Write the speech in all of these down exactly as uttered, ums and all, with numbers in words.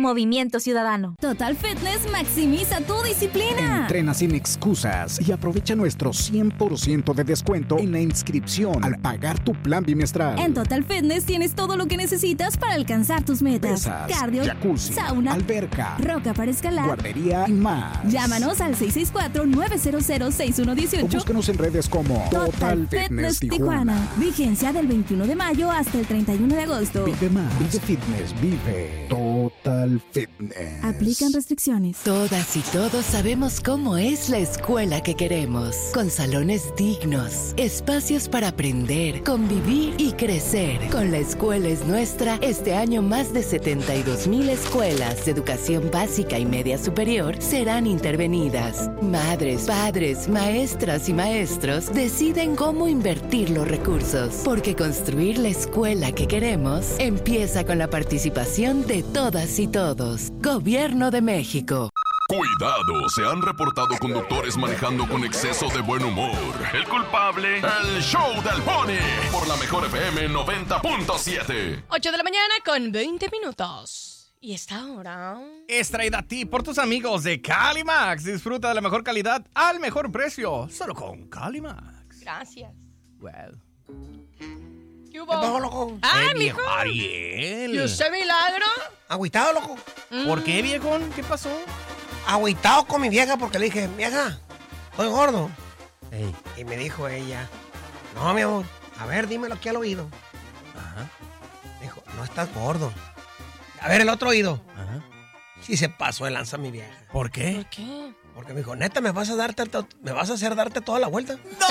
Movimiento Ciudadano. Total Fitness maximiza tu disciplina. Entrena sin excusas y aprovecha nuestro cien por ciento de descuento en la inscripción al pagar tu plan bimestral. En Total Fitness tienes todo lo que necesitas para alcanzar tus metas. Pesas, cardio, jacuzzi, sauna, alberca, roca para escalar, guardería y más. Llámanos al seis seis cuatro, nueve cero cero, seis uno uno ocho. O búscanos en redes como Total, Total Fitness, Fitness Tijuana. Tijuana. Vigencia del veintiuno de mayo hasta el treinta y uno de agosto. Vive más. Vive Fitness. Vive Total Fitness. Aplican restricciones. Todas y todos sabemos cómo es la escuela que queremos. Con salones dignos, espacios para aprender, convivir y crecer. Con La Escuela es Nuestra, este año más de setenta y dos mil escuelas de educación básica y media superior serán intervenidas. Madres, padres, maestras y maestros deciden cómo invertir los recursos, porque construir la escuela que queremos empieza con la participación de todas y todos. Gobierno de México. Cuidado, se han reportado conductores manejando con exceso de buen humor. El culpable, el show del Pony, por la mejor F M noventa punto siete. ocho de la mañana con veinte minutos. Y esta hora es traída a ti por tus amigos de Calimax. Disfruta de la mejor calidad al mejor precio, solo con Calimax. Gracias. Well. ¿Qué hubo? loco? ¡Ah, Eh, mijo! Ariel. ¿Y usted milagro? Agüitado, loco. ¿Por qué, viejón? ¿Qué pasó? Agüitado con mi vieja porque le dije, vieja, estoy gordo. Ey. Y me dijo ella, no, mi amor, a ver, dímelo aquí al oído. Ajá. Me dijo, no estás gordo. A ver, el otro oído. Ajá. Sí se pasó de lanza mi vieja. ¿Por qué? ¿Por qué? Porque me dijo, neta, ¿me vas a darte, me vas a hacer darte toda la vuelta? ¡No!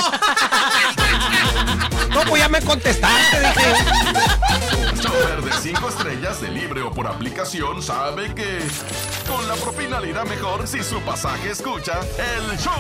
No, pues ya me contestaste, dije. Chofer de cinco estrellas de libre o por aplicación sabe que con la propina le irá mejor si su pasaje escucha el show